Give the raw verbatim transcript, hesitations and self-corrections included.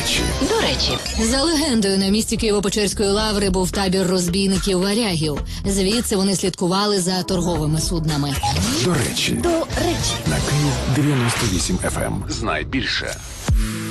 речі. До речі, за легендою, на місці Києво-Печерської лаври був табір розбійників-варягів. Звідси вони слідкували за торговими суднами. До речі. До речі. На Київ дев'яносто вісім еф ем. Знай більше.